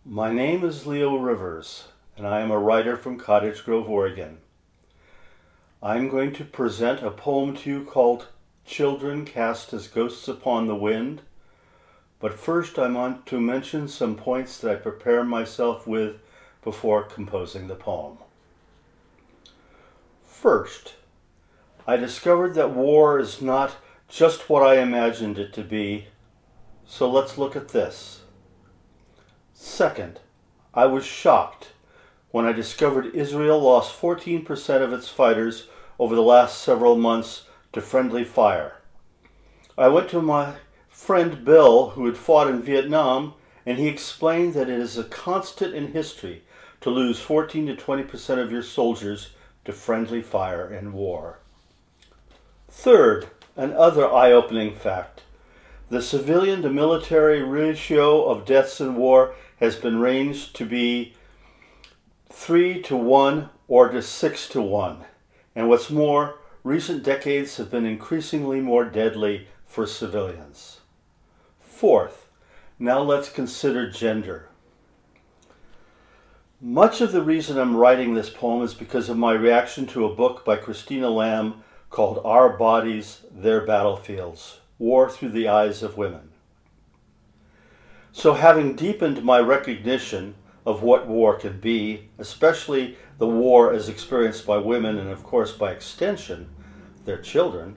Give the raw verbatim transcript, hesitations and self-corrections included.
My name is Leo Rivers, and I am a writer from Cottage Grove, Oregon. I'm going to present a poem to you called Children Cast as Ghosts Upon the Wind, but first I want to mention some points that I prepare myself with before composing the poem. First, I discovered that war is not just what I imagined it to be, so let's look at this. Second, I was shocked when I discovered Israel lost fourteen percent of its fighters over the last several months to friendly fire. I went to my friend Bill, who had fought in Vietnam, and he explained that it is a constant in history to lose fourteen to twenty percent of your soldiers to friendly fire in war. Third, another eye-opening fact. The civilian to military ratio of deaths in war has been ranged to be three to one or to six to one. And what's more, recent decades have been increasingly more deadly for civilians. Fourth, now let's consider gender. Much of the reason I'm writing this poem is because of my reaction to a book by Christina Lamb called Our Bodies, Their Battlefields: War Through the Eyes of Women. So having deepened my recognition of what war can be, especially the war as experienced by women and of course by extension, their children,